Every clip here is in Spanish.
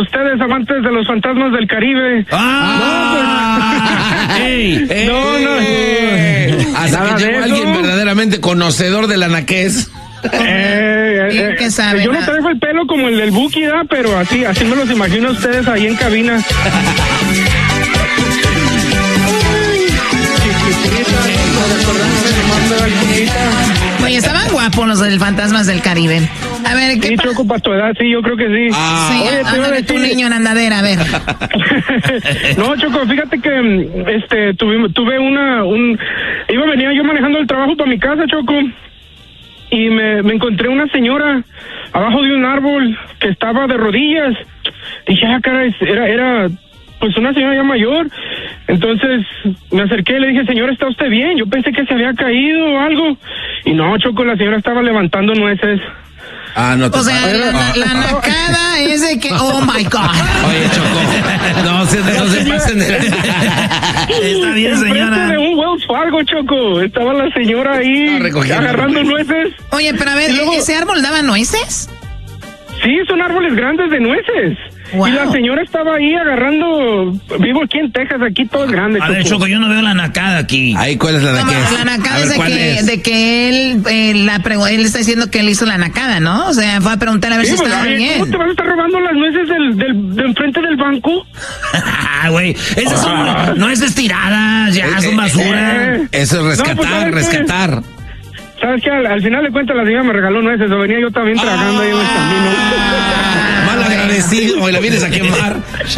ustedes, amantes de los fantasmas del Caribe. Hasta que llegó alguien verdaderamente conocedor del anaqués. ¿Qué sabe? Yo no traigo el pelo como el del Buki, ¿da? Pero así me los imagino a ustedes ahí en cabina. Oye, estaban guapos los del Fantasmas del Caribe. A ver, ¿qué Choco, para tu edad, sí, yo creo que sí. Sí, oye, ándale tu niño en andadera, a ver. No, Choco, fíjate que venía yo manejando el trabajo para mi casa, Choco, y me encontré una señora abajo de un árbol que estaba de rodillas. Dije, caray, era pues una señora ya mayor. Entonces me acerqué y le dije, señora, ¿está usted bien? Yo pensé que se había caído o algo. Y no, Choco, la señora estaba levantando nueces. No te o sea, la nacada es de que, oh my God. Oye, Choco, no se pasen de... Está bien, señora. De un Wells Fargo, Choco. Estaba la señora ahí agarrando nueces. Oye, pero a ver, ¿ese árbol daba nueces? Sí, son árboles grandes de nueces. Wow. Y la señora estaba ahí agarrando. Vivo aquí en Texas, aquí todo es grande. A ver, Choco, yo no veo la nacada aquí. Ahí, ¿cuál es la nacada? La nacada es de que él está diciendo que él hizo la nacada, ¿no? O sea, fue a preguntar a ver si estaba bien. ¿Cómo te vas a estar robando las nueces de enfrente del banco? Güey, esas son nueces tiradas, ya son basura. Eso es rescatar. ¿Sabes qué? Al final de cuentas la señora me regaló nueces, o venía yo también trabajando ahí en el camino. Mal agradecido, y la vienes a quemar.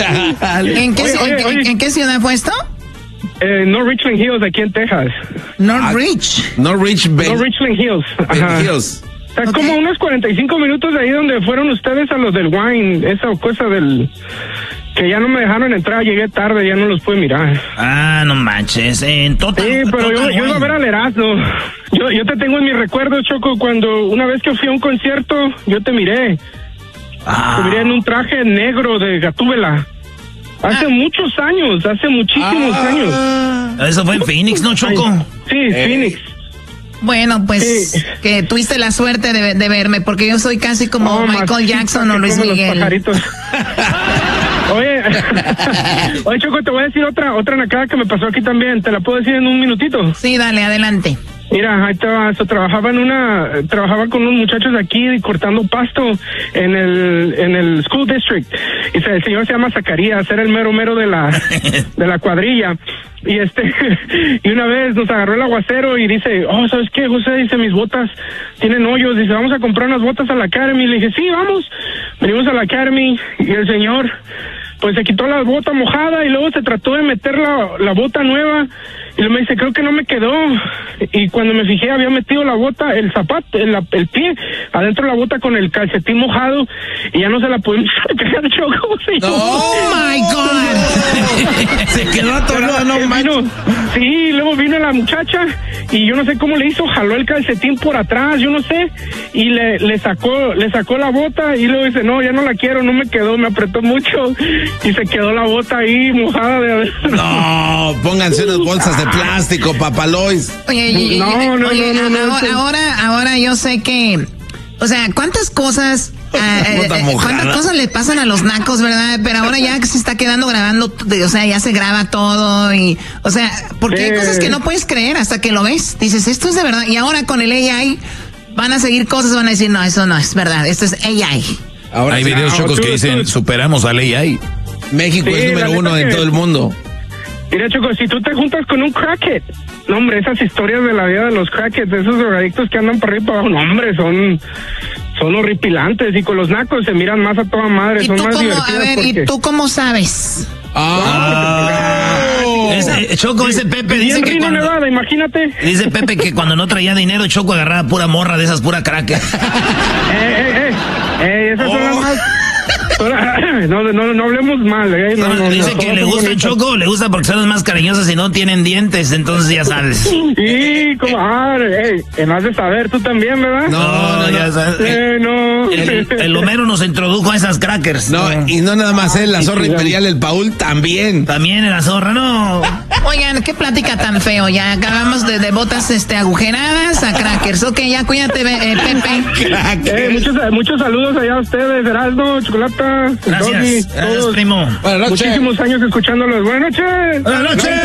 ¿En qué ciudad fue esto? North Richland Hills, aquí en Texas. North Richland Hills. Hills. O sea, como unos 45 minutos de ahí donde fueron ustedes a los del wine, esa cosa que ya no me dejaron entrar, llegué tarde, ya no los pude mirar. No manches, sí, pero yo iba a ver al Erasmo. Yo te tengo en mis recuerdos, Choco, cuando una vez que fui a un concierto, yo te miré. Te miré en un traje negro de Gatúbela. Hace muchos años, hace muchísimos años. Eso fue en Phoenix, ¿no, Choco? Sí, Phoenix. Bueno, pues que tuviste la suerte de verme, porque yo soy casi como Michael Jackson o Luis Miguel. Oye, Choco, te voy a decir otra nacada que me pasó aquí también. ¿Te la puedo decir en un minutito? Sí, dale, adelante. Mira, ahí estaba, trabajaba con unos muchachos aquí cortando pasto en el school district. Y el señor se llama Zacarías, era el mero de la cuadrilla. Y y una vez nos agarró el aguacero y dice, ¿sabes qué, José? Dice, mis botas tienen hoyos. Dice, vamos a comprar unas botas a la Academy. Le dije, sí, vamos. Venimos a la Academy y el señor pues se quitó la bota mojada y luego se trató de meter la bota nueva y me dice, creo que no me quedó. Y cuando me fijé había metido la bota, el zapato, el pie adentro de la bota con el calcetín mojado y ya no se la pudimos sacar, Choco. ¡Oh, my God! Se quedó atorado, no manches. Sí, luego vino la muchacha y yo no sé cómo le hizo, jaló el calcetín por atrás, yo no sé, y le sacó la bota y luego dice, no, ya no la quiero, no me quedó, me apretó mucho y se quedó la bota ahí mojada de adentro. No, pónganse unas bolsas de plástico, papalois. Oye, ahora yo sé que, o sea, ¿cuántas cosas le pasan a los nacos, verdad? Pero ahora ya que se está quedando grabando, o sea, ya se graba todo y, o sea, porque hay cosas que no puedes creer hasta que lo ves. Dices, esto es de verdad. Y ahora con el AI van a seguir cosas, van a decir, no, eso no es verdad, esto es AI. Ahora hay videos, Chocos, que dicen, superamos al AI. México es número uno en todo el mundo. Mira, Choco, si tú te juntas con un crackhead, no, hombre, esas historias de la vida de los crackheads, esos drogadictos que andan para arriba y para abajo, no, hombre, son horripilantes, y con los nacos se miran más a toda madre, son más divertidas. A ver, ¿y tú cómo sabes? Choco, ese Pepe dice que cuando... Nevada, imagínate. Dice Pepe que cuando no traía dinero, Choco agarraba pura morra de esas, pura cracker. Esas son las más... No hablemos mal. Dice que le gusta Choco, le gusta porque son las más cariñosas y no tienen dientes, entonces ya sabes. Sí, como, más de saber, tú también, ¿verdad? No, ya sabes. El Homero nos introdujo a esas crackers. No, y no nada más él, la zorra imperial, el Paul también. También la zorra, no. Oigan, qué plática tan feo, ya acabamos de botas agujeradas a crackers. Ok, ya cuídate, Pepe. Muchos saludos allá a ustedes, Erasmo, Chocolata, Gracias, Doggy, gracias, primo. Buenas noches. Muchísimos años escuchándolos. Buenas noches. Buenas noches.